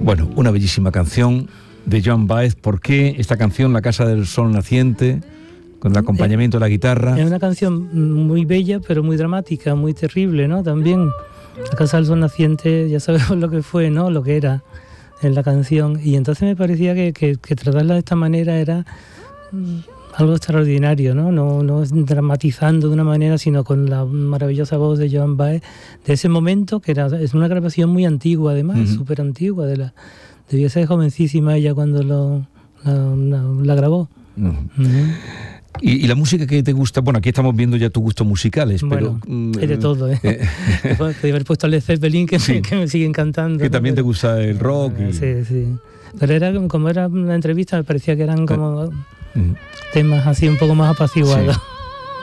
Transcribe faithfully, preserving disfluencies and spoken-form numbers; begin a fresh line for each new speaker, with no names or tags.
Bueno, una bellísima canción de Joan Baez. ¿Por qué esta canción, La Casa del Sol Naciente, con el acompañamiento de la guitarra?
Es una canción muy bella, pero muy dramática, muy terrible, ¿no? También La Casa del Sol Naciente, ya sabemos lo que fue, ¿no? Lo que era en la canción. Y entonces me parecía que, que, que tratarla de esta manera era algo extraordinario, ¿no? No, no dramatizando de una manera, sino con la maravillosa voz de Joan Baez de ese momento, que era, es una grabación muy antigua, además, uh-huh. súper antigua. De la, debía ser jovencísima ella cuando lo, la, la, la grabó. Uh-huh. Uh-huh.
¿Y, ¿Y la música que te gusta? Bueno, aquí estamos viendo ya tus gustos musicales,
bueno,
pero... Mm,
hay de todo, ¿eh? eh Podría haber puesto a Led Zeppelin, que, sí. me, que me sigue encantando.
Que ¿no? también
pero,
te gusta el rock. Y...
Sí, sí. Pero era como era una entrevista, me parecía que eran como uh-huh. temas así un poco más apaciguados. Sí.